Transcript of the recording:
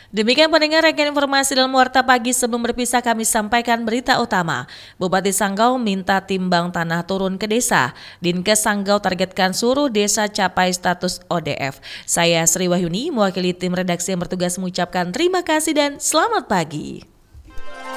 Demikian pendengar rangkaian informasi dalam Warta Pagi. Sebelum berpisah kami sampaikan berita utama. Bupati Sanggau minta timbang tanah turun ke desa. Dinkes Sanggau targetkan seluruh desa capai status ODF. Saya Sri Wahyuni, mewakili tim redaksi yang bertugas mengucapkan terima kasih dan selamat pagi.